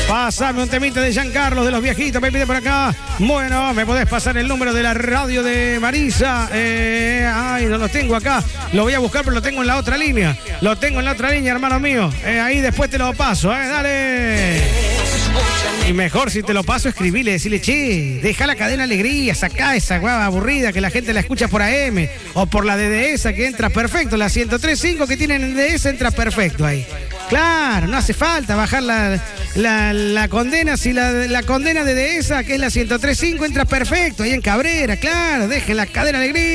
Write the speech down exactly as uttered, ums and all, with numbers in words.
Pasame un temita de Giancarlo, de los viejitos, me pide por acá. Bueno, me podés pasar el número de la radio de Marisa. Eh, ay, no lo tengo acá. Lo voy a buscar, pero lo tengo en la otra línea. Lo tengo en la otra línea, hermano mío. Eh, ahí después te lo paso, eh, dale. Y mejor si te lo paso, escribile, decirle, che, deja la cadena alegría, sacá esa guava aburrida que la gente la escucha por A M o por la D D S que entra perfecto. La ciento tres punto cinco que tienen en D D S entra perfecto ahí. Claro, no hace falta bajar la, la, la condena. Si la, la condena de D D S, que es la ciento tres punto cinco, entra perfecto ahí en Cabrera. Claro, dejen la cadena alegría.